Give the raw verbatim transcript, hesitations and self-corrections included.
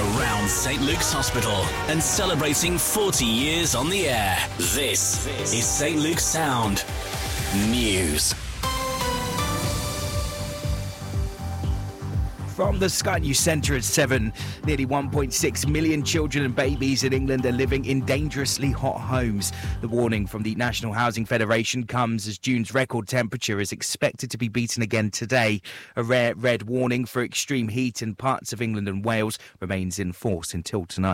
around Saint Luke's Hospital and celebrating forty years on the air. This is Saint Luke's Sound News. From the Sky News Centre at seven, nearly one point six million children and babies in England are living in dangerously hot homes. The warning from the National Housing Federation comes as June's record temperature is expected to be beaten again today. A rare red warning for extreme heat in parts of England and Wales remains in force until tonight.